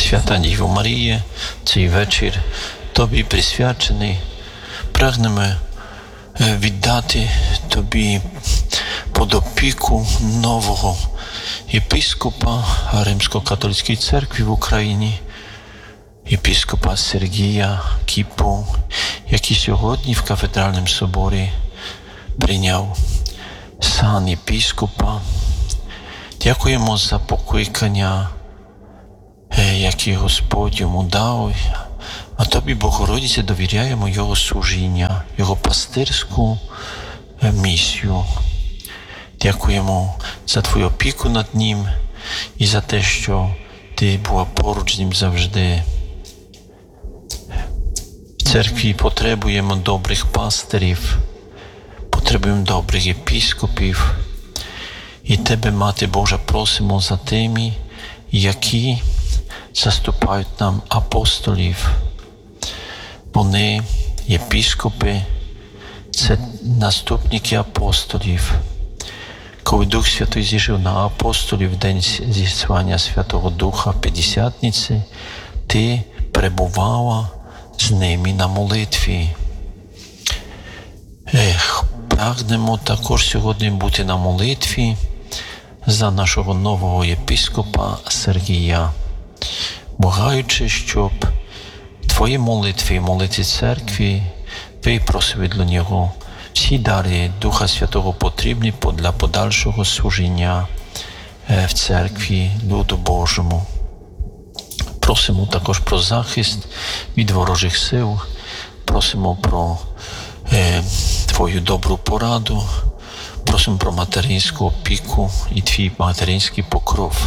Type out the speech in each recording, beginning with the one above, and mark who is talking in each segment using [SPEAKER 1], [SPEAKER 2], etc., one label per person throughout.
[SPEAKER 1] Свята Діво Маріє, цей вечір Тобі присвячений. Прагнемо віддати Тобі під опіку нового єпископа Римсько-католицької церкви в Україні, єпископа Сергія Кіпу, який сьогодні в кафедральному соборі прийняв сан єпископа. Дякуємо за покликання, яке Господь йому дав, а Тобі, Богородице, довіряємо Його служіння, Його пастирську місію. Дякуємо за Твою опіку над ним і за те, що Ти була поруч з ним завжди. В церкві потребуємо добрих пастирів, потребуємо добрих єпископів. І Тебе, Мати Божа, просимо за тими, які заступають нам апостолів. Вони, єпископи, це наступники апостолів. Коли Дух Святий зійшов на апостолів в день зіслання Святого Духа П'ятдесятниці, Ти перебувала з ними на молитві. Прагнемо також сьогодні бути на молитві за нашого нового єпископа Сергія, благаючи, щоб Твої молитви і молитви церкви випросили для нього всі дари Духа Святого потрібні для подальшого служіння в церкві люду Божому. Просимо також про захист від ворожих сил, просимо про Твою добру пораду, просимо про материнську опіку і Твій материнський покров.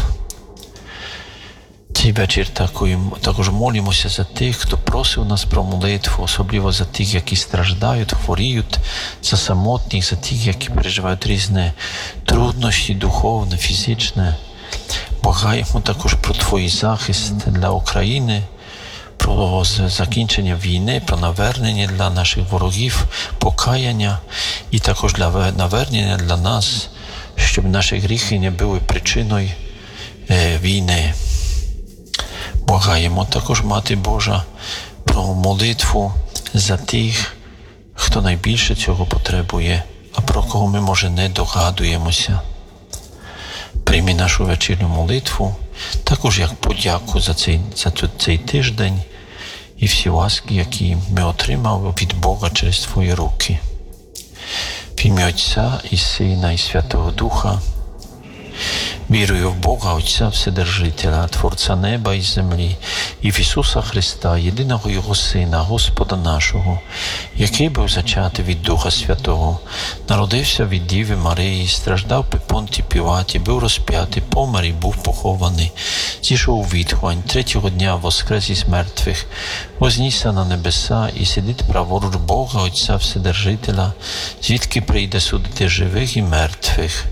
[SPEAKER 1] Цей вечір також молимося за тих, хто просив нас про молитву, особливо за тих, які страждають, хворіють, за самотніх, за тих, які переживають різні труднощі духовні, фізичні. Благаємо також про Твій захист для України, про закінчення війни, про навернення для наших ворогів, покаяння і також для навернення для нас, щоб наші гріхи не були причиною війни. Благаємо також, Мати Божа, про молитву за тих, хто найбільше цього потребує, а про кого ми, може, не догадуємося. Прийми нашу вечірню молитву, також як подяку за цей тиждень і всі ласки, які ми отримали від Бога через Твої руки. В ім'я Отця і Сина і Святого Духа. Вірую в Бога, Отця Вседержителя, Творця неба і землі, і в Ісуса Христа, єдиного Його Сина, Господа нашого, який був зачатий від Духа Святого, народився від Діви Марії, страждав при Понтії Пілаті, був розп'ятий, помер і був похований, зійшов у відхвань, третього дня воскрес із мертвих, вознісся на небеса і сидить праворуч Бога, Отця Вседержителя, звідки прийде судити живих і мертвих.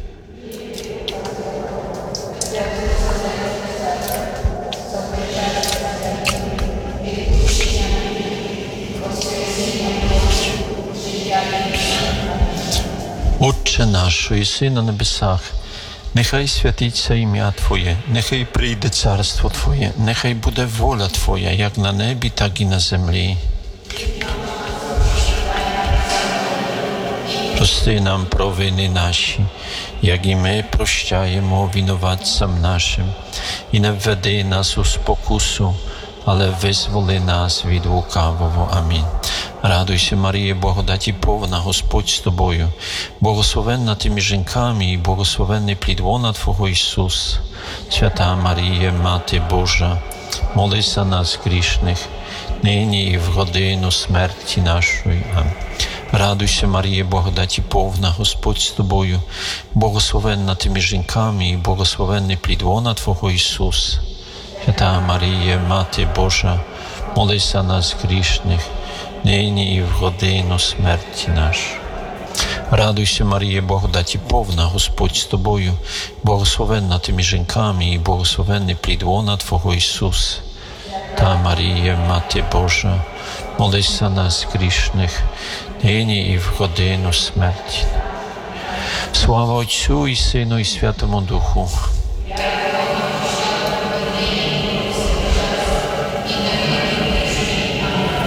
[SPEAKER 1] Отче наш, що єси на небесах, нехай святиться ім'я Твоє, нехай прийде царство Твоє, нехай буде воля Твоя, як на небі, так і на землі. Прости нам провини наші, як і ми прощаємо винуватцям нашим, і не введи нас у спокусу, але визволи нас від лукавого. Амінь. Радуйся, Марія, благодаті повна, Господь з тобою, благословенна ти між жінками і благословенний плід лона Твого Ісус. Свята Марія, Мати Божа, молись за нас грішних, нині і в годину смерті нашої. Амінь. Радуйся, Марія, благодаті повна, Господь з тобою, благословенна ти між жінками і благословенний плід лона Твого Ісус. Свята Марія, Мати Божа, молись за нас грішних, нині і в годину смерті нашої. Радуйся, Марія, благодаті повна, Господь з тобою, благословенна ти між жінками і благословенний плід лона Твого Ісус. Та Марія, Мати Божа, молись за нас грішних, нині і в годину смерті. Слава Отцю і Сину і Святому Духу.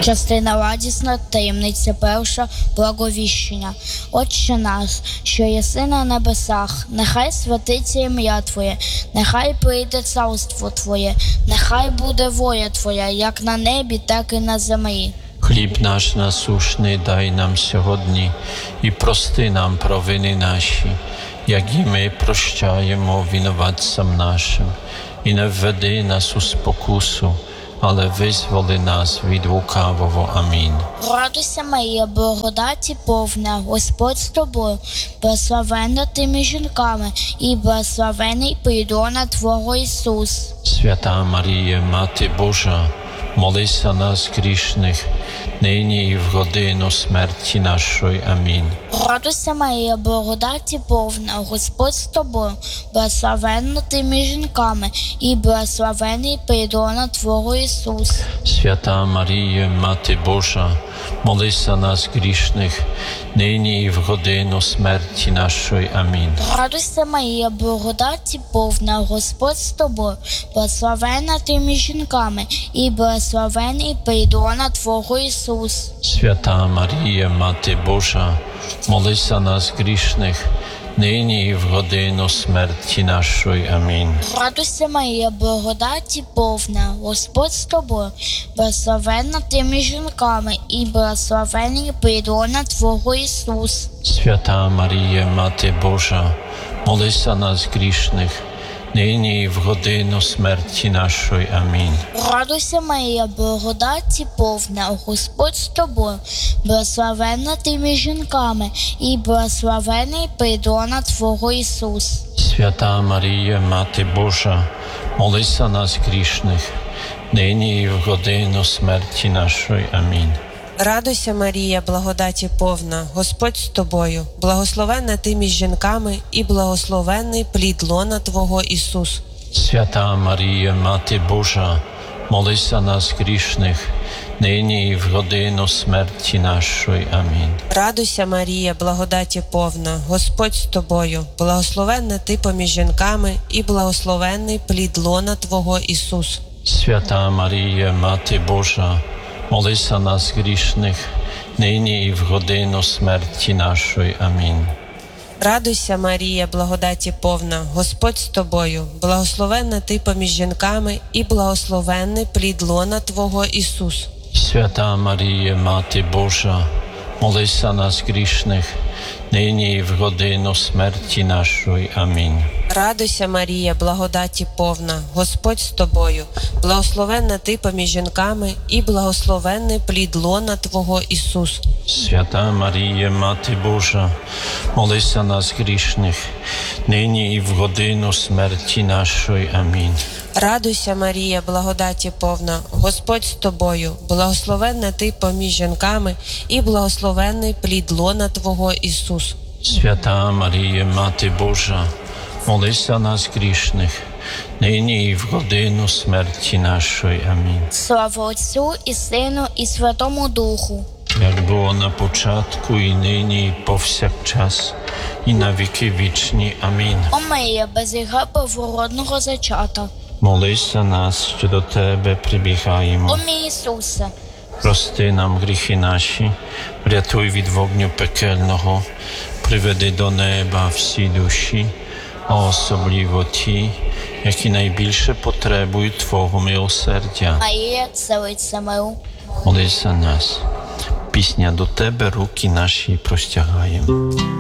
[SPEAKER 2] Частина радісна, таємниця перша, благовіщення. Отче наш, що єси на небесах, нехай святиться ім'я Твоє, нехай прийде царство Твоє, нехай буде воля Твоя, як на небі, так і на землі.
[SPEAKER 1] Хліб наш насушний дай нам сьогодні, і прости нам провини наші, як і ми прощаємо винуватцям нашим. І не введи нас у спокусу, але визволи нас від лукавого. Амінь.
[SPEAKER 2] Радуйся, Марія, благодаті повна, Господь з тобою, благословенна ти між жінками, і благословений плід Твого Ісус.
[SPEAKER 1] Свята Марія, Мати Божа, молися нас грішних, нині і в годину смерті нашої. Амінь.
[SPEAKER 2] Радуйся, Марія, благодаті повна, Господь з тобою, благословенна ти між жінками, і благословений плід Твого Ісус.
[SPEAKER 1] Свята Марія, Мати Божа, молися нас грішних, нині і в годину смерті нашої. Амінь.
[SPEAKER 2] Радуйся, Марія, благодаті повна, Господь з тобою, благословенна ти між жінками, і благословений плід Твого Ісус.
[SPEAKER 1] Свята Марія, Мати Божа, молися нас грішних, нині і в годину смерті нашої. Амінь.
[SPEAKER 2] Радуйся, Марія, благодаті повна, Господь з тобою, благословенна ти між жінками, і благословений плід Твого Ісус.
[SPEAKER 1] Свята Марія, Мати Божа, молися нас грішних, нині і в годину смерті нашої. Амінь.
[SPEAKER 2] Радуйся, Марія, благодаті повна, Господь з тобою, благословенна ти між жінками, і благословений плід Твого Ісус.
[SPEAKER 1] Свята Марія, Мати Божа, молися нас грішних, нині і в годину смерті нашої. Амінь.
[SPEAKER 3] Радуйся, Марія, благодаті повна, Господь з тобою, благословенна ти між жінками, і благословенний плід лона Твого Ісус.
[SPEAKER 1] Свята Марія, Мати Божа, молися нас грішних, нині і в годину смерті нашої. Амінь.
[SPEAKER 3] Радуйся, Марія, благодаті повна, Господь з тобою, благословенна ти поміж жінками, і благословенний плід лона Твого Ісус.
[SPEAKER 1] Свята Марія, Мати Божа, молися нас грішних, нині і в годину смерті нашої. Амінь.
[SPEAKER 3] Радуйся, Марія, благодаті повна, Господь з тобою, благословенна ти поміж жінками, і благословенний плід лона Твого Ісус.
[SPEAKER 1] Свята Марія, Мати Божа, молися нас грішних, нині і в годину смерті нашої. Амінь.
[SPEAKER 3] Радуйся, Марія, благодаті повна, Господь з тобою, благословенна ти поміж жінками, і благословенний плід лона Твого Ісус.
[SPEAKER 1] Свята Марія, Мати Божа, молися нас грішних, нині і в годину смерті нашої. Амінь.
[SPEAKER 3] Радуйся, Марія, благодаті повна, Господь з тобою, благословенна ти поміж жінками, і благословенний плід лона Твого Ісус.
[SPEAKER 1] Свята Марія, Мати Божа, молися нас грішних, нині і в годину смерті нашої. Амінь.
[SPEAKER 2] Слава Отцю і Сину, і Святому Духу.
[SPEAKER 1] Jak było na początku, i nyni, i powsякчас, i na wieki wiczni. Amin.
[SPEAKER 2] О Марія, без гріха первородного зачата.
[SPEAKER 1] Молись за нас, що до Тебе прибігаємо.
[SPEAKER 2] О мій Ісусе,
[SPEAKER 1] Прости нам гріхи наші, врятуй від вогню пекельного, приведи до неба всі душі, а особливо ті, які найбільше потребують Твого милосердя.
[SPEAKER 2] Марія, цариця миру.
[SPEAKER 1] Молись за нас. Пісня до Тебе руки наші простягаємо.